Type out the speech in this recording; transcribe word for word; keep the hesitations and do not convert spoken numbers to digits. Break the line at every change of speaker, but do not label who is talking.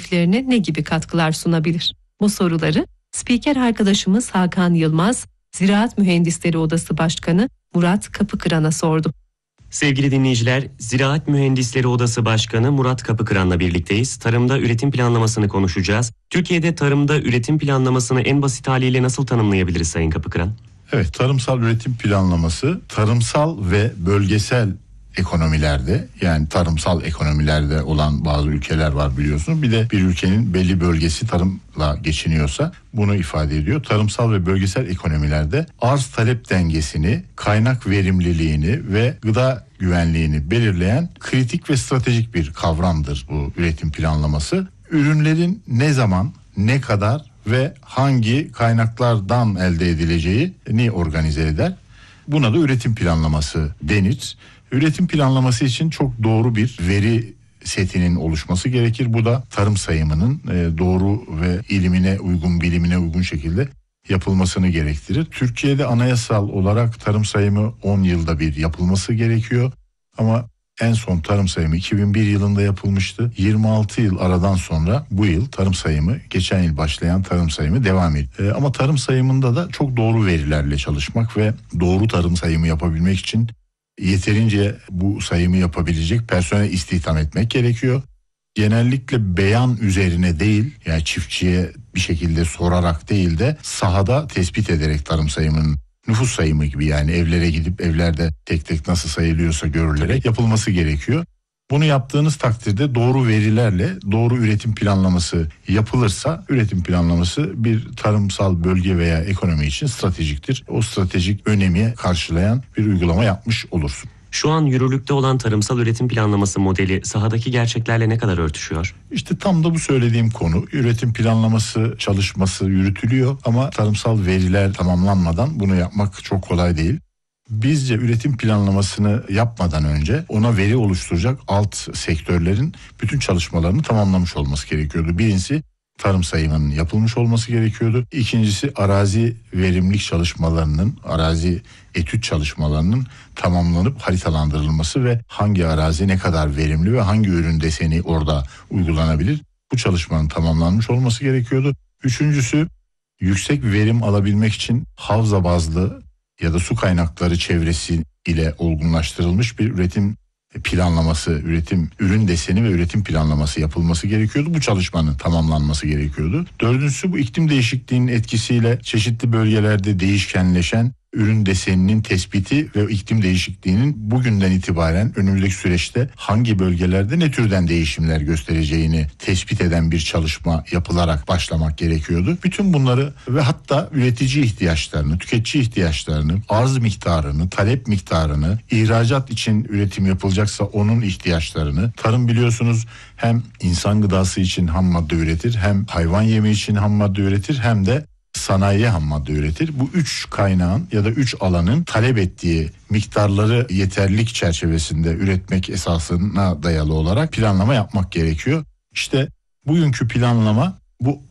hedeflerine ne gibi katkılar sunabilir? Bu soruları spiker arkadaşımız Hakan Yılmaz, Ziraat Mühendisleri Odası Başkanı Murat Kapıkıran'a sordu.
Sevgili dinleyiciler, Ziraat Mühendisleri Odası Başkanı Murat Kapıkıran'la birlikteyiz. Tarımda üretim planlamasını konuşacağız. Türkiye'de tarımda üretim planlamasını en basit haliyle nasıl tanımlayabiliriz Sayın Kapıkıran?
Evet, tarımsal üretim planlaması tarımsal ve bölgesel ekonomilerde, yani tarımsal ekonomilerde olan bazı ülkeler var biliyorsunuz. Bir de bir ülkenin belli bölgesi tarımla geçiniyorsa bunu ifade ediyor. Tarımsal ve bölgesel ekonomilerde arz talep dengesini, kaynak verimliliğini ve gıda güvenliğini belirleyen kritik ve stratejik bir kavramdır bu üretim planlaması. Ürünlerin ne zaman, ne kadar ve hangi kaynaklardan elde edileceğini organize eder. Buna da üretim planlaması denir. Üretim planlaması için çok doğru bir veri setinin oluşması gerekir. Bu da tarım sayımının doğru ve ilimine uygun, bilimine uygun şekilde yapılmasını gerektirir. Türkiye'de anayasal olarak tarım sayımı on yılda bir yapılması gerekiyor. Ama en son tarım sayımı iki bin bir yılında yapılmıştı. yirmi altı yıl aradan sonra bu yıl tarım sayımı, geçen yıl başlayan tarım sayımı devam ediyor. Ama tarım sayımında da çok doğru verilerle çalışmak ve doğru tarım sayımı yapabilmek için yeterince bu sayımı yapabilecek personel istihdam etmek gerekiyor. Genellikle beyan üzerine değil, yani çiftçiye bir şekilde sorarak değil de sahada tespit ederek tarım sayımının, nüfus sayımı gibi, yani evlere gidip evlerde tek tek nasıl sayılıyorsa görülerek yapılması gerekiyor. Bunu yaptığınız takdirde doğru verilerle doğru üretim planlaması yapılırsa, üretim planlaması bir tarımsal bölge veya ekonomi için stratejiktir. O stratejik önemi karşılayan bir uygulama yapmış olursun.
Şu an yürürlükte olan tarımsal üretim planlaması modeli sahadaki gerçeklerle ne kadar örtüşüyor?
İşte tam da bu söylediğim konu. Üretim planlaması çalışması yürütülüyor ama tarımsal veriler tamamlanmadan bunu yapmak çok kolay değil. Bizce üretim planlamasını yapmadan önce ona veri oluşturacak alt sektörlerin bütün çalışmalarını tamamlamış olması gerekiyordu. Birincisi tarım sayımının yapılmış olması gerekiyordu. İkincisi arazi verimlilik çalışmalarının, arazi etüt çalışmalarının tamamlanıp haritalandırılması ve hangi arazi ne kadar verimli ve hangi ürün deseni orada uygulanabilir, bu çalışmanın tamamlanmış olması gerekiyordu. Üçüncüsü yüksek verim alabilmek için havza bazlı ya da su kaynakları çevresi ile olgunlaştırılmış bir üretim planlaması, üretim ürün deseni ve üretim planlaması yapılması gerekiyordu. Bu çalışmanın tamamlanması gerekiyordu. Dördüncüsü bu iklim değişikliğinin etkisiyle çeşitli bölgelerde değişkenleşen ürün deseninin tespiti ve iklim değişikliğinin bugünden itibaren önümüzdeki süreçte hangi bölgelerde ne türden değişimler göstereceğini tespit eden bir çalışma yapılarak başlamak gerekiyordu. Bütün bunları ve hatta üretici ihtiyaçlarını, tüketici ihtiyaçlarını, arz miktarını, talep miktarını, ihracat için üretim yapılacaksa onun ihtiyaçlarını, tarım biliyorsunuz hem insan gıdası için ham madde üretir, hem hayvan yemi için ham madde üretir, hem de sanayiye ham madde üretir. Bu üç kaynağın ya da üç alanın talep ettiği miktarları yeterlilik çerçevesinde üretmek esasına dayalı olarak planlama yapmak gerekiyor. İşte bugünkü planlama bu